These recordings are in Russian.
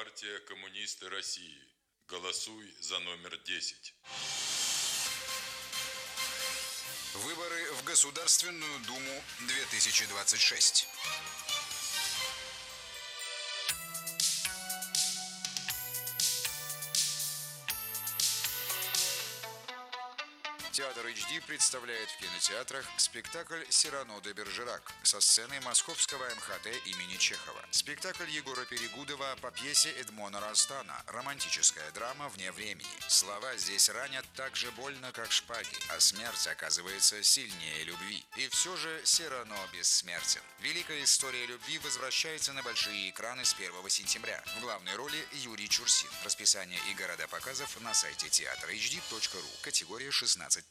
Партия коммунисты России. Голосуй за номер 10. Выборы в Государственную Думу 2026. Театр HD представляет в кинотеатрах спектакль «Сирано де Бержерак» со сцены Московского МХТ имени Чехова. Спектакль Егора Перегудова по пьесе Эдмона Растана. Романтическая драма вне времени. Слова здесь ранят так же больно, как шпаги, а смерть оказывается сильнее любви. И все же Сирано бессмертен. Великая история любви возвращается на большие экраны с 1 сентября. В главной роли Юрий Чурсин. Расписание и города показов на сайте teatrhd.ru. Категория 16+.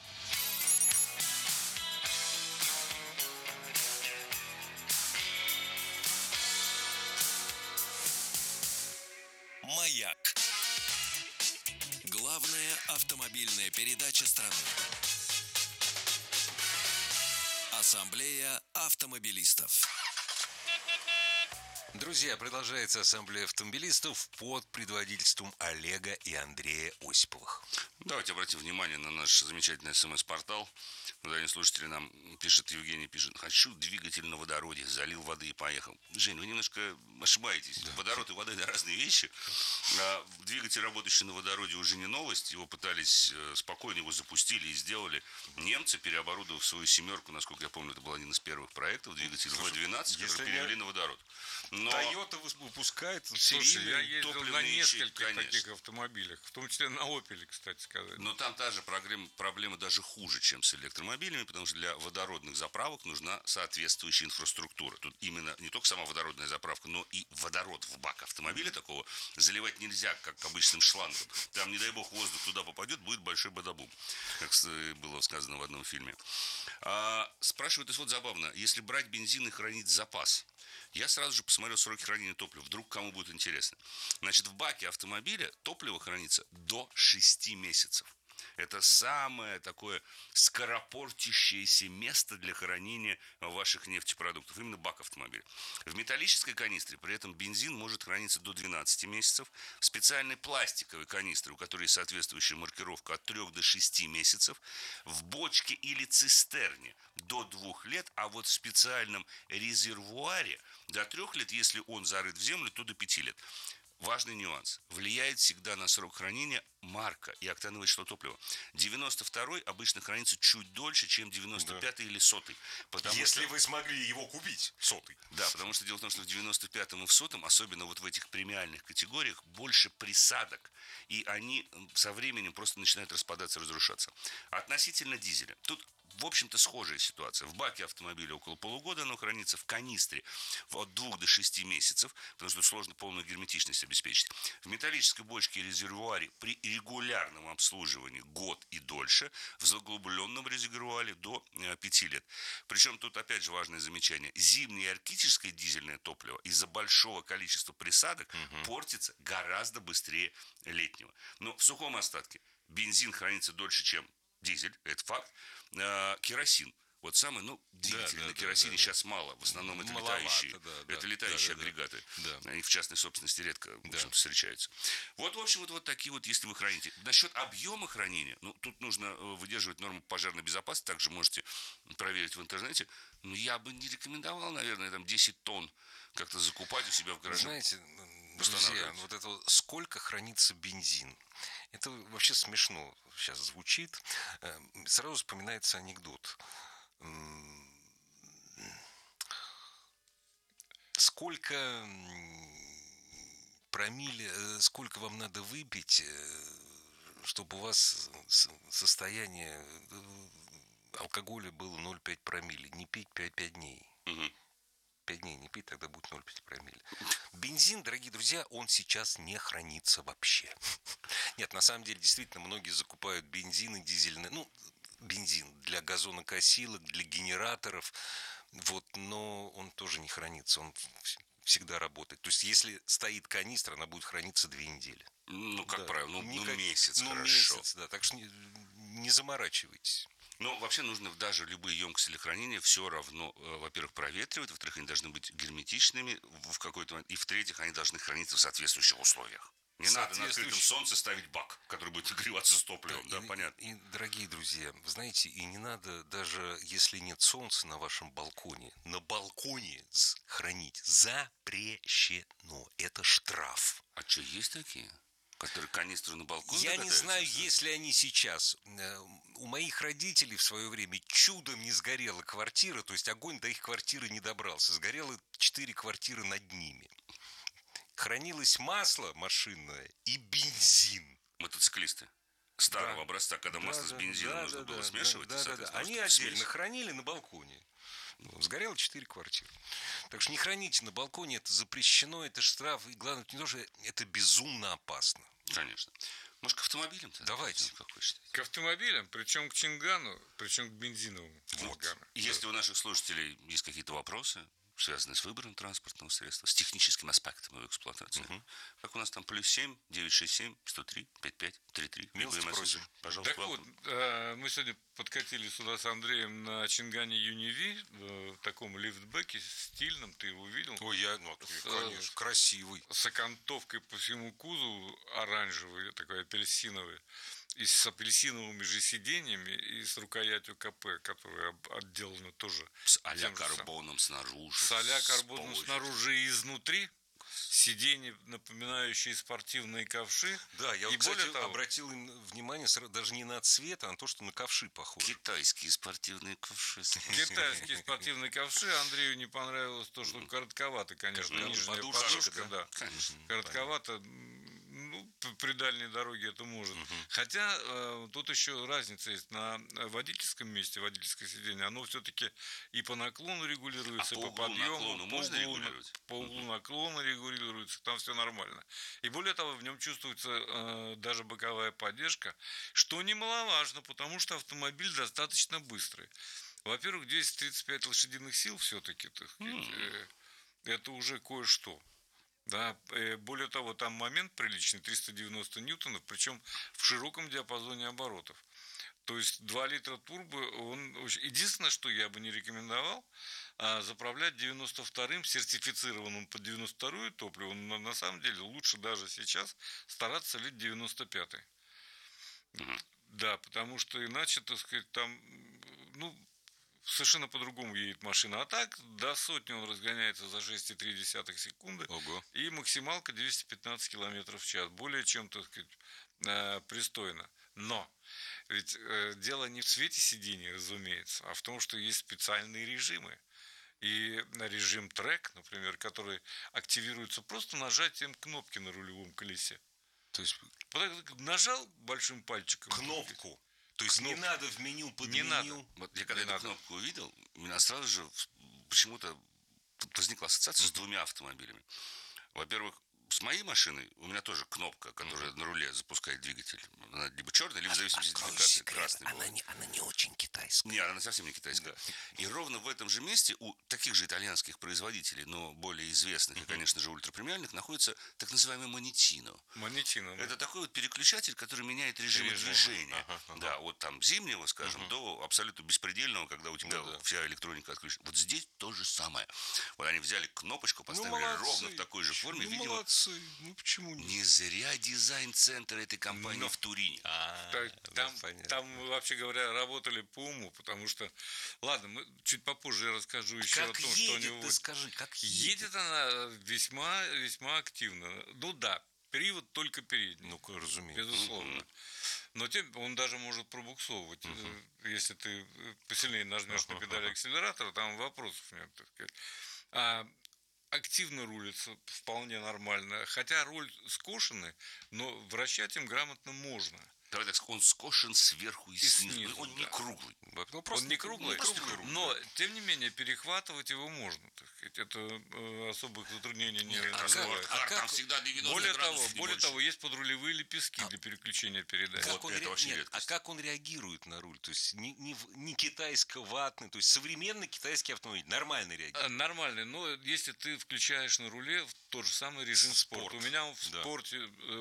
Маяк. Главная автомобильная передача страны. Ассамблея автомобилистов. Друзья, продолжается ассамблея автомобилистов под предводительством Олега и Андрея Осиповых. Давайте обратим внимание на наш замечательный СМС-портал. Куда слушатели нам пишет, Евгений пишет: хочу двигатель на водороде, залил воды и поехал. Жень, вы немножко ошибаетесь. Да. Водород и вода — это разные вещи. Двигатель, работающий на водороде, уже не новость. Его пытались спокойно, его запустили и сделали немцы, переоборудовав свою «семерку». Насколько я помню, это был один из первых проектов. Двигатель В-12, который перевели на водород. Но Toyota выпускает серийные топливные на нескольких таких автомобилях, в том числе на Opel, кстати сказать. Но там та же проблема даже хуже, чем с электромобилями, потому что для водородных заправок нужна соответствующая инфраструктура. Тут именно не только сама водородная заправка, но и водород в бак автомобиля такого заливать нельзя, как обычным шлангом. Там, не дай бог, воздух туда попадет, будет большой бадабум, как было сказано в одном фильме. Спрашивают, вот забавно, если брать бензин и хранить запас. Я сразу же посмотрел сроки хранения топлива. Вдруг кому будет интересно. Значит, в баке автомобиля топливо хранится до 6 месяцев. Это самое такое скоропортящееся место для хранения ваших нефтепродуктов. Именно бак автомобиля. В металлической канистре при этом бензин может храниться до 12 месяцев. В специальной пластиковой канистре, у которой есть соответствующая маркировка, от 3 до 6 месяцев. В бочке или цистерне до 2 лет. А вот в специальном резервуаре до 3 лет, если он зарыт в землю, то до 5 лет. Важный нюанс. Влияет всегда на срок хранения марка и октановое число топлива. 92-й обычно хранится чуть дольше, чем 95-й или 100-й. Если вы смогли его купить, 100-й. Да, потому что дело в том, что в 95-м и в 100-м, особенно вот в этих премиальных категориях, больше присадок. И они со временем просто начинают распадаться, разрушаться. Относительно дизеля. Тут, в общем-то, схожая ситуация. В баке автомобиля около полугода оно хранится, в канистре от 2 до 6 месяцев, потому что сложно полную герметичность обеспечить. В металлической бочке и резервуаре при регулярном обслуживании год и дольше, в заглубленном резервуаре до 5 лет. Причем тут опять же важное замечание. Зимнее арктическое дизельное топливо из-за большого количества присадок портится гораздо быстрее летнего. Но в сухом остатке бензин хранится дольше, чем дизель, это факт. Керосин. Вот самый, двигатели на керосине сейчас мало. В основном это летающие агрегаты. Да. Они в частной собственности редко, в общем-то, встречаются. Вот, в общем, вот такие вот, если вы храните. Насчет объема хранения, тут нужно выдерживать норму пожарной безопасности. Также можете проверить в интернете. Но я бы не рекомендовал, наверное, там 10 тонн как-то закупать у себя в гараже. Знаете, друзья, вот это вот сколько хранится бензин? Это вообще смешно сейчас звучит. Сразу вспоминается анекдот. Сколько промилле, сколько вам надо выпить, чтобы у вас состояние алкоголя было 0,5 промилле? Не пить 5 дней. 5 дней не пить, тогда будет 0,5 промилле. Бензин, дорогие друзья, он сейчас не хранится вообще. Нет, на самом деле, действительно, многие закупают бензины дизельные. Бензин для газонокосилок, для генераторов. Но он тоже не хранится. Он всегда работает. То есть, если стоит канистра, она будет храниться 2 недели. Как правило, месяц, хорошо. Месяц, да. Так что не заморачивайтесь. Но вообще нужно даже любые емкости для хранения все равно, во-первых, проветривать, во-вторых, они должны быть герметичными в какой-то момент, и в-третьих, они должны храниться в соответствующих условиях. Не надо на открытом солнце ставить бак, который будет нагреваться с топливом, да, понятно. И, дорогие друзья, знаете, и не надо даже, если нет солнца на вашем балконе, на балконе хранить запрещено. Это штраф. А что, есть такие, которые канистры на балконе? Я не знаю, есть ли они сейчас. У моих родителей в свое время чудом не сгорела квартира, то есть огонь до их квартиры не добрался. Сгорело 4 квартиры над ними. Хранилось масло машинное и бензин. Мотоциклисты старого образца, когда масло с бензином нужно было смешивать. Они отдельно хранили на балконе. Сгорело 4 квартиры. Так что не храните на балконе, это запрещено, это штраф. И главное, не то, что это безумно опасно. Конечно. Может, к автомобилям-то? Давайте. Как вы считаете? К автомобилям, причем к Чингану, причем к бензиновому. Вот. Если у наших слушателей есть какие-то вопросы, связанные с выбором транспортного средства, с техническим аспектом его эксплуатации. Как у нас там +7 967 103 55 33. Милости просим. Пожалуйста. Так вот, мы сегодня подкатили сюда с Андреем на Чингане Юниви, в таком лифтбеке стильном, ты его видел? Ой, конечно, красивый. С окантовкой по всему кузову, оранжевый, такой апельсиновый, и с апельсиновыми же сиденьями, и с рукоятью КП, которая отделана тоже с а-ля карбоном снаружи. С а-ля карбоном снаружи и изнутри. Сиденья, напоминающие спортивные ковши. Да, я, и кстати, более того, обратил внимание даже не на цвет, а на то, что на ковши похожи. Китайские спортивные ковши. Китайские спортивные ковши. Андрею не понравилось то, что коротковато, конечно, нижняя подушка. Да. Коротковато. Ну, при дальней дороге это может. Хотя тут еще разница есть. На водительском месте, водительское сиденье, оно все-таки и по наклону регулируется, и по подъему. По углу наклона регулируется, там все нормально. И более того, в нем чувствуется даже боковая поддержка, что немаловажно, потому что автомобиль достаточно быстрый. Во-первых, 235 лошадиных сил все-таки, так сказать, это уже кое-что. Да, более того, там момент приличный, 390 ньютонов, причем в широком диапазоне оборотов. То есть 2 литра турбо, единственное, что я бы не рекомендовал, заправлять 92-м, сертифицированным под 92-ю топливо, но на самом деле лучше даже сейчас стараться лить 95-й. Да, потому что иначе, так сказать, там, совершенно по-другому едет машина. А так, до сотни он разгоняется за 6,3 секунды. Ого. И максималка 215 км в час. Более чем, так сказать, пристойно. Но ведь дело не в цвете сидений, разумеется, а в том, что есть специальные режимы. И режим трек, например, который активируется просто нажатием кнопки на рулевом колесе. То есть нажал большим пальчиком кнопку. То есть не надо в меню под меню. Надо. Вот я когда эту кнопку увидел, у меня сразу же почему-то возникла ассоциация с двумя автомобилями. Во-первых, с моей машиной у меня тоже кнопка, которая на руле запускает двигатель. Она либо черная, либо в зависимости от идентификации красной. Она не очень китайская. Нет, она совсем не китайская. Да. И ровно в этом же месте у таких же итальянских производителей, но более известных и, конечно же, ультрапремиальных, находится так называемый Монетино. Монетино. Это такой вот переключатель, который меняет режим движения. Да, от там зимнего, скажем, до абсолютно беспредельного, когда у тебя вся электроника отключена. Вот здесь то же самое. Вот они взяли кнопочку, поставили ровно в такой же форме. Видимо, молодцы. Почему нет? Не зря дизайн-центр этой компании в Турине. Там, вообще говоря, работали по уму, потому что... Ладно, мы чуть попозже я расскажу еще о том, что у него... Ты скажи, как едет? Едет она весьма, весьма активно. Ну да, привод только передний. Ну, разумеется. Безусловно. Но он даже может пробуксовывать. Если ты посильнее нажмешь на педаль акселератора, там вопросов нет, так сказать. Активно рулится вполне нормально. Хотя руль скошенный, но вращать им грамотно можно. Давай так сказать, он скошен сверху и снизу. Он не круглый. Он не круглый, но, тем не менее, перехватывать его можно. Так сказать. Это особых затруднений не вызывает. Там всегда 90 более того, есть подрулевые лепестки для переключения передач. Как он реагирует на руль? То есть не китайско-ватный, то есть современный китайский автомобиль, нормальный реагирует? Нормальный, но если ты включаешь на руле тот же самый режим спорт. У меня в спорте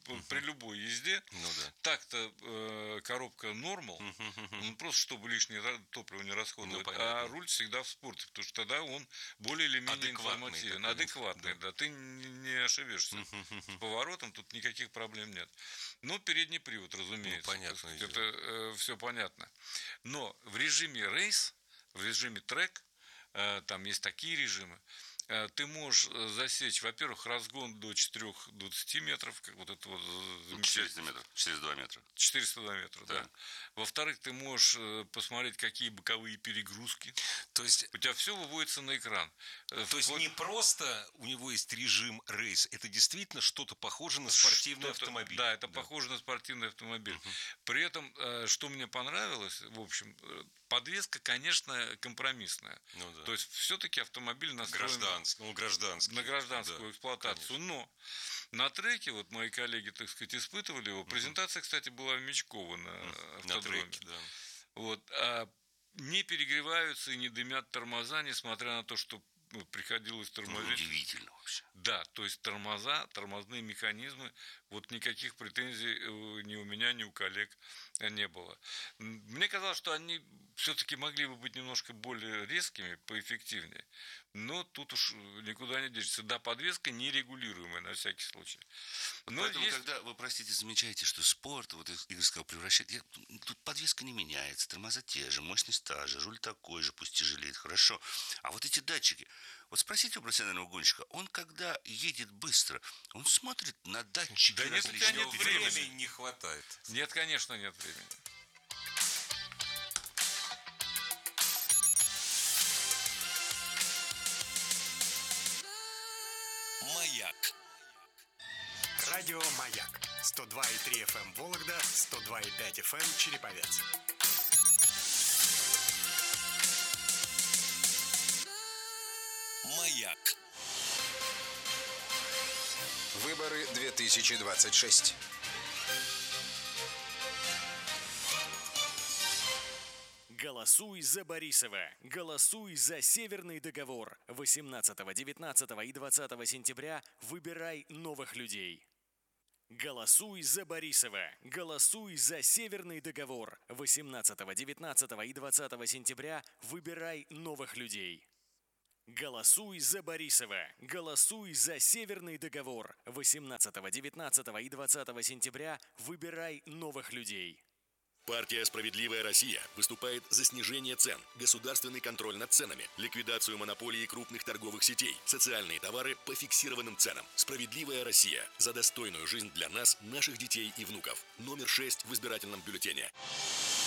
при любой езде. Ну да. Так-то коробка Normal, просто чтобы лишнее топливо не расходовать, а руль всегда в спорте, потому что тогда он более или менее информативен, адекватный, да, ты не ошибешься. С поворотом тут никаких проблем нет. Но передний привод, разумеется. Понятно. Это все понятно. Но в режиме рейс, в режиме трек, там есть такие режимы, ты можешь засечь, во-первых, разгон до 420 метров, как вот это вот замечательно. 402 метра. 402 метра, да. Во-вторых, ты можешь посмотреть, какие боковые перегрузки. То есть у тебя все выводится на экран. То есть не просто у него есть режим рейс, это действительно что-то похоже на спортивный автомобиль. Да, это похоже на спортивный автомобиль. При этом, что мне понравилось, в общем, подвеска, конечно, компромиссная. То есть все-таки автомобиль настроен гражданский. На гражданскую эксплуатацию. Конечно. Но на треке, вот мои коллеги, так сказать, испытывали его. Презентация, кстати, была в Мечково на автодроме. На треке, да. Вот. Не перегреваются и не дымят тормоза, несмотря на то, что приходилось тормозить. Удивительно вообще. Да, то есть тормозные механизмы, вот никаких претензий ни у меня, ни у коллег не было. Мне казалось, что они все-таки могли бы быть немножко более резкими, поэффективнее. Но тут уж никуда не денешься. Да, подвеска нерегулируемая на всякий случай. Но поэтому, когда вы, простите, замечаете, что спорт, вот Игорь сказал, превращает... Тут подвеска не меняется, тормоза те же, мощность та же, руль такой же, пусть тяжелеет, хорошо. А вот эти датчики... Вот спросите у профессионального гонщика, он когда едет быстро, он смотрит на датчики. Да нет, у тебя нет времени. Не хватает. Нет, конечно, нет времени. Маяк. Радио «Маяк». 102,3 FM Вологда, 102,5 FM Череповец. Маяк. Выборы 2026. Голосуй за Борисова. Голосуй за Северный договор. 18, 19 и 20 сентября выбирай новых людей. Голосуй за Борисова. Голосуй за Северный договор. 18, 19 и 20 сентября выбирай новых людей. Голосуй за Борисова. Голосуй за Северный договор. 18, 19 и 20 сентября выбирай новых людей. Партия «Справедливая Россия» выступает за снижение цен, государственный контроль над ценами, ликвидацию монополии крупных торговых сетей, социальные товары по фиксированным ценам. «Справедливая Россия» за достойную жизнь для нас, наших детей и внуков. Номер 6 в избирательном бюллетене.